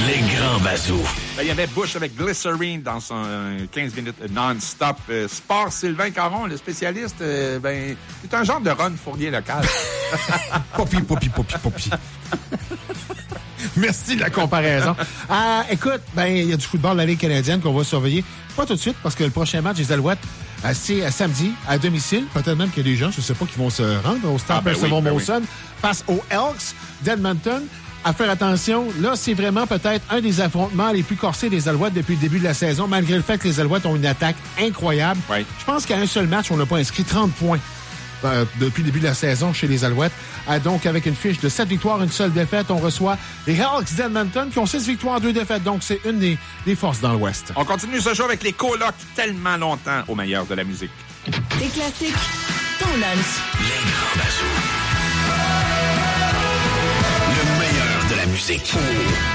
Les grands bazous. Il y avait Bush avec Glycerine dans son 15 minutes non-stop. Sport Sylvain Caron, le spécialiste, c'est un genre de Ron Fournier local. Poppy. Merci de la comparaison. Écoute, il y a du football de la Ligue canadienne qu'on va surveiller. Pas tout de suite, parce que le prochain match des Alouettes, c'est samedi, à domicile. Peut-être même qu'il y a des gens, je ne sais pas, qui vont se rendre au stade Percival Molson face aux Elks d'Edmonton. À faire attention, là, c'est vraiment peut-être un des affrontements les plus corsés des Alouettes depuis le début de la saison, malgré le fait que les Alouettes ont une attaque incroyable. Oui. Je pense qu'à un seul match, on n'a pas inscrit 30 points depuis le début de la saison chez les Alouettes. Donc, avec une fiche de 7 victoires, une seule défaite, on reçoit les Elks d'Edmonton qui ont 6 victoires, 2 défaites. Donc, c'est une des forces dans l'Ouest. On continue ce show avec les colocs tellement longtemps au meilleur de la musique. Des classiques, ton lunch. Les grands bazous. Le meilleur de la musique.